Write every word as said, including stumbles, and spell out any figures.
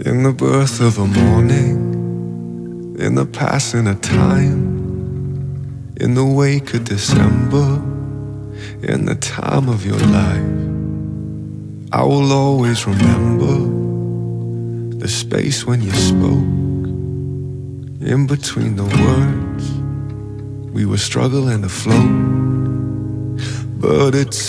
In the birth of a morning, in the passing of time, in the wake of December, in the time of your life, I will always remember the space when you spoke. In between the words, we were struggling to float, but it's